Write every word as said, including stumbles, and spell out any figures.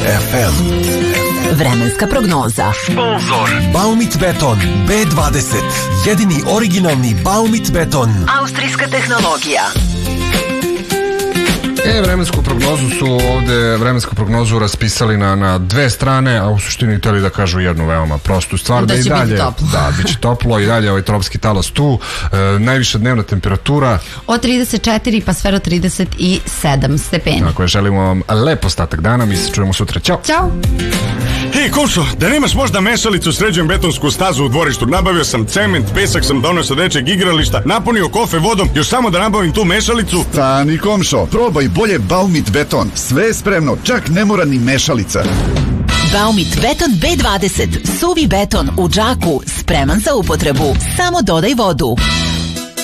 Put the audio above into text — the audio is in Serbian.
ef em. Vremenska prognoza. Sponzor Baumit beton be dvadeset. Jedini originalni Baumit beton. Austrijska tehnologija. E, vremensku prognozu su ovde, vremensku prognozu raspisali na, na dve strane, a u suštini hteli da kažu jednu veoma prostu stvar. Da, da će i dalje, biti toplo. Da, bit će toplo i dalje ovaj tropski talas tu. E, najviša dnevna temperatura. Od trideset četiri pa sve do trideset sedam stepeni. Tako je, želimo vam lep ostatak dana, mi se čujemo sutra. Ćao! Ćao! Hej, Komšo, da nemaš možda mešalicu, sređujem betonsku stazu u dvorištu. Nabavio sam cement, pesak sam donio sa dečeg igrališta, napunio kofe vodom, još samo da nabavim tu mešalicu. Stani, Komšo, probaj bolje Baumit beton. Sve je spremno, čak ne mora ni mešalica. Baumit beton be dvadeset. Suvi beton u džaku, spreman za upotrebu. Samo dodaj vodu.